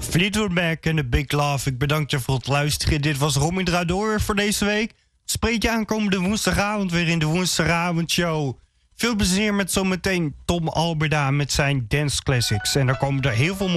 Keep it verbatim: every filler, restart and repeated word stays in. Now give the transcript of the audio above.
Fleetwood Mac en de Big Love. Ik bedank je voor het luisteren. Dit was Romy Draait Door voor deze week. Spreek je aankomende woensdagavond weer in de woensdagavondshow. Veel plezier met zometeen Tom Alberda met zijn Dance Classics. En daar komen er heel veel mooie